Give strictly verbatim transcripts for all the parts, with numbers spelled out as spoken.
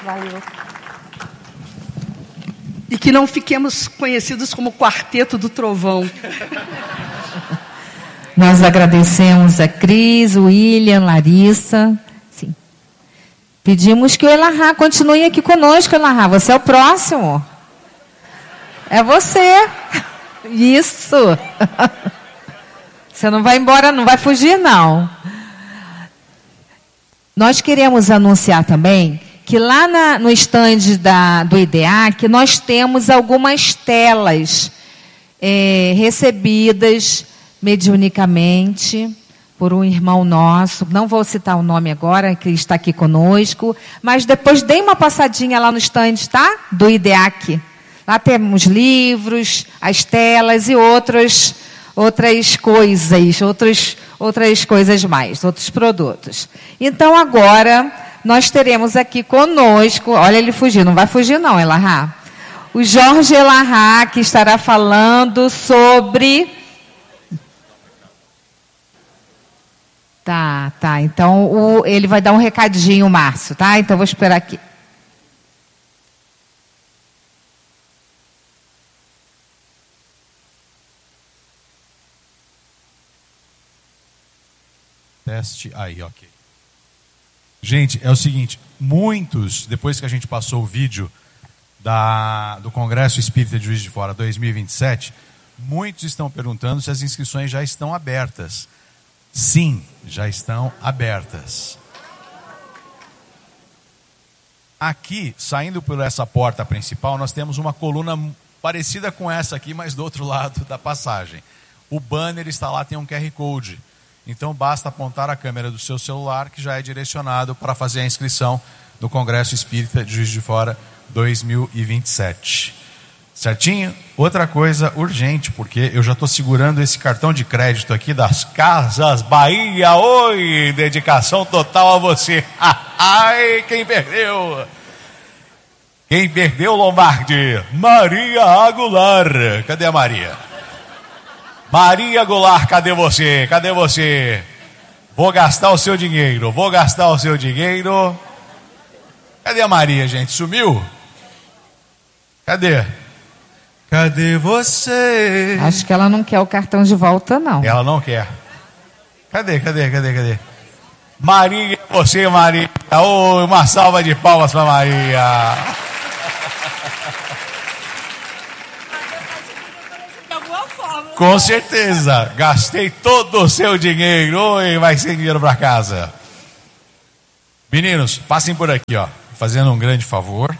Valeu. E que não fiquemos conhecidos como Quarteto do Trovão. Nós agradecemos a Cris, o William, Larissa. Sim. Pedimos que o Elahá continue aqui conosco, Elahá. Você é o próximo. É você. Isso. Você não vai embora, não vai fugir, não. Nós queremos anunciar também que lá na, no estande da, do I D E A C, nós temos algumas telas é, recebidas mediunicamente por um irmão nosso. Não vou citar o nome agora, que está aqui conosco, mas depois dê uma passadinha lá no estande, tá? Do I D E A C. Lá temos livros, as telas e outras, outras coisas, outros, outras coisas mais, outros produtos. Então, agora, nós teremos aqui conosco, olha ele fugir, não vai fugir não, Elahá. O Jorge Elahá, que estará falando sobre... Tá, tá, então o, ele vai dar um recadinho, Márcio, tá? Então, vou esperar aqui. Teste aí, ok. Gente, é o seguinte, muitos, depois que a gente passou o vídeo da, do Congresso Espírita de Juiz de Fora dois mil e vinte e sete, muitos estão perguntando se as inscrições já estão abertas. Sim, já estão abertas. Aqui, saindo por essa porta principal, nós temos uma coluna parecida com essa aqui, mas do outro lado da passagem. O banner está lá, tem um Q R Code. Então, basta apontar a câmera do seu celular, que já é direcionado para fazer a inscrição do Congresso Espírita de Juiz de Fora dois mil e vinte e sete. Certinho? Outra coisa urgente, porque eu já estou segurando esse cartão de crédito aqui das Casas Bahia. Oi, dedicação total a você. Ai, quem perdeu? Quem perdeu, Lombardi? Maria Aguilar. Cadê a Maria? Maria Goulart, cadê você? Cadê você? Vou gastar o seu dinheiro, vou gastar o seu dinheiro. Cadê a Maria, gente? Sumiu? Cadê? Cadê você? Acho que ela não quer o cartão de volta, não. Ela não quer. Cadê, cadê, cadê, cadê? Maria, você, Maria. Oh, uma salva de palmas para Maria. Com certeza, gastei todo o seu dinheiro. Oi, vai sem dinheiro para casa. Meninos, passem por aqui, ó, fazendo um grande favor.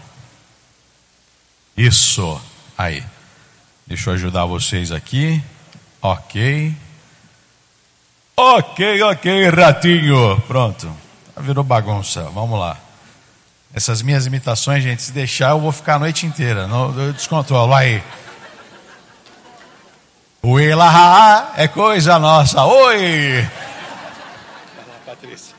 Isso, aí. Deixa eu ajudar vocês aqui. Ok. Ok, ok, ratinho. Pronto, virou bagunça, vamos lá. Essas minhas imitações, gente, se deixar eu vou ficar a noite inteira. Não, eu descontrolo, aí. O Elahá é coisa nossa. Oi! Vai lá, Patrícia.